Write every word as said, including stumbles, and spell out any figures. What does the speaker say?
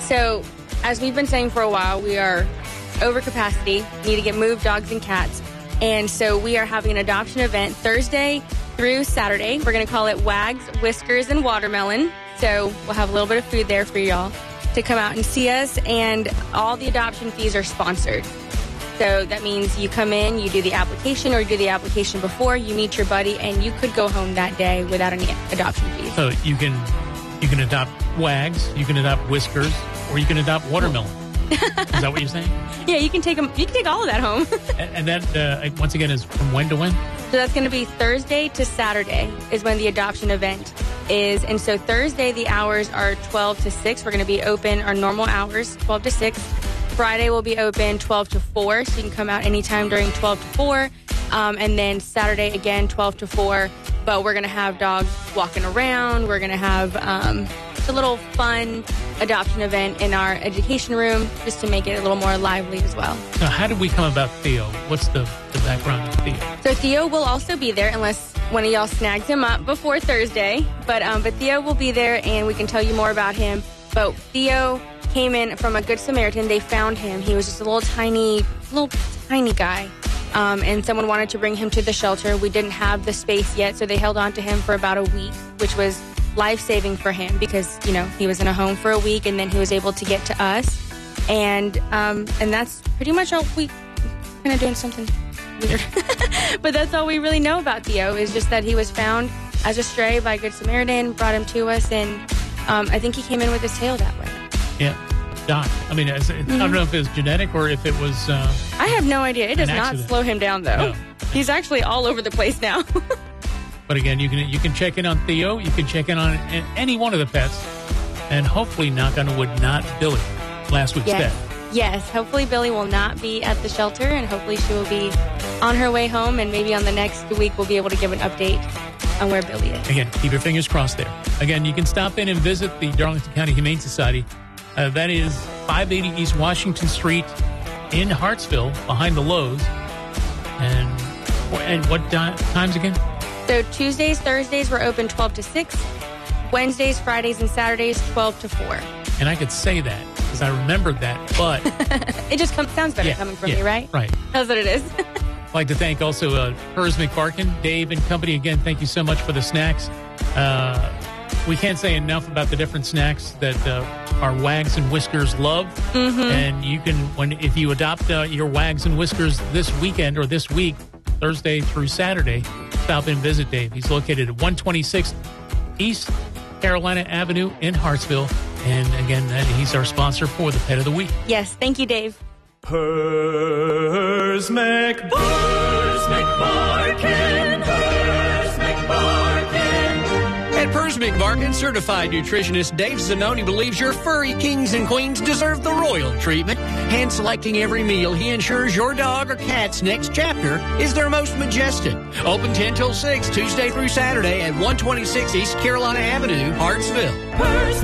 So, as we've been saying for a while, we are over capacity, need to get moved dogs and cats. And so we are having an adoption event Thursday through Saturday. We're going to call it Wags, Whiskers, and Watermelon. So we'll have a little bit of food there for y'all to come out and see us. And all the adoption fees are sponsored. So that means you come in, you do the application, or you do the application before, you meet your buddy, and you could go home that day without any adoption fees. So you can you can adopt Wags, you can adopt Whiskers, or you can adopt Watermelon. Is that what you're saying? Yeah, you can take them. You can take all of that home. and, and that uh, once again is from when to when? So that's going to be Thursday to Saturday is when the adoption event is. And so Thursday the hours are twelve to six. We're going to be open our normal hours, twelve to six. Friday will be open twelve to four, so you can come out anytime during twelve to four. Um, and then Saturday again twelve to four. But we're going to have dogs walking around. We're going to have um, a little fun adoption event in our education room just to make it a little more lively as well. Now, how did we come about Theo? What's the, the background of Theo? So Theo will also be there unless one of y'all snags him up before Thursday. But um, but Theo will be there, and we can tell you more about him. But Theo came in from a Good Samaritan. They found him. He was just a little tiny, little tiny guy. Um, and someone wanted to bring him to the shelter. We didn't have the space yet, so they held on to him for about a week, which was life-saving for him because, you know, he was in a home for a week, and then he was able to get to us. And um, and that's pretty much all we kind of doing something weird. But that's all we really know about Theo is just that he was found as a stray by a Good Samaritan, brought him to us, and um, I think he came in with his tail that way. Yeah. Doc. I mean, it's, mm-hmm. I don't know if it was genetic or if it was... Uh, I have no idea. It does not accident. slow him down, though. No. He's actually all over the place now. But again, you can you can check in on Theo. You can check in on any one of the pets. And hopefully, knock on wood, not Billy, last week's yes. pet. Yes. Hopefully, Billy will not be at the shelter, and hopefully she will be on her way home. And maybe on the next week, we'll be able to give an update on where Billy is. Again, keep your fingers crossed there. Again, you can stop in and visit the Darlington County Humane Society. Uh, that is five eighty East Washington Street in Hartsville, behind the Lowe's. And, and what di- times again? So Tuesdays, Thursdays, we're open twelve to six. Wednesdays, Fridays, and Saturdays, twelve to four. And I could say that because I remembered that, but... it just comes, sounds better yeah, coming from yeah, me, right? Right. That's what it is. I'd like to thank also uh, Pers McBarkin, Dave and company. Again, thank you so much for the snacks. Uh, we can't say enough about the different snacks that uh, our Wags and Whiskers love. Mm-hmm. And you can, when if you adopt uh, your Wags and Whiskers this weekend or this week, Thursday through Saturday, stop and visit Dave. He's located at one twenty-six East Carolina Avenue in Hartsville. And again, uh, he's our sponsor for the Pet of the Week. Yes, thank you, Dave. Pers McBarkin. Pers McBarkin. Pers McBarkin. At Pers McBarkin, certified nutritionist Dave Zanoni believes your furry kings and queens deserve the royal treatment. Hand selecting every meal, he ensures your dog or cat's next chapter is their most majestic. Open ten till six, Tuesday through Saturday at one twenty-six East Carolina Avenue, Hartsville. Pers